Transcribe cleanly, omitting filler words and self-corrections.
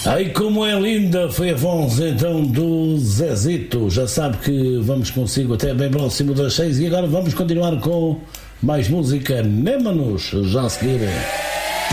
Ai, como é linda foi a voz então do Zezito. Já sabe que vamos consigo até bem próximo das 6 e agora vamos continuar com mais música. Nema-nos já a seguir.